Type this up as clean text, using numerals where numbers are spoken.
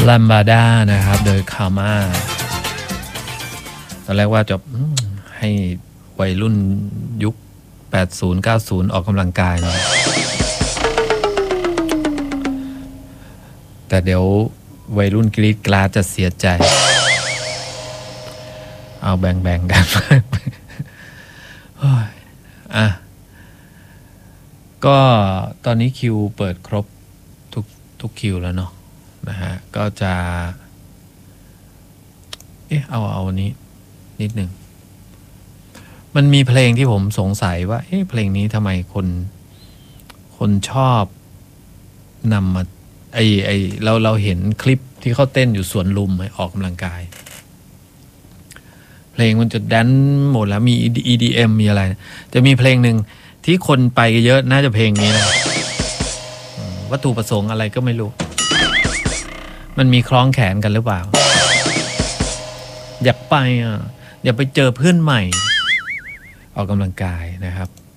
ลัมบาด้านะครับโดยคาม่าตอนแรกว่าจะให้วัยรุ่นยุค80 90ออกกำลังกายนะแต่เดี๋ยววัยรุ่นกรีดกราดจะเสียใจเอาแบ่งๆกันอ่ะก็ตอนนี้คิวเปิดครบทุกคิวแล้วเนาะนะฮะก็จะเอานี้นิดหนึ่งมันมีเพลงที่ผมสงสัยว่าเพลงนี้ทำไมคนชอบนำมาเราเห็นคลิปที่เขาเต้นอยู่สวนลุมออกกำลังกายเพลงมันจะแดนหมดแล้วมี EDM มีอะไรจะมีเพลงหนึ่งที่คนไปเยอะน่าจะเพลงนี้นะวัตถุประสงค์อะไรก็ไม่รู้มันมีคล้องแขนกันหรือเปล่าอยากไปอยากไปเจอเพื่อนใหม่ออกกำลังกายนะครับ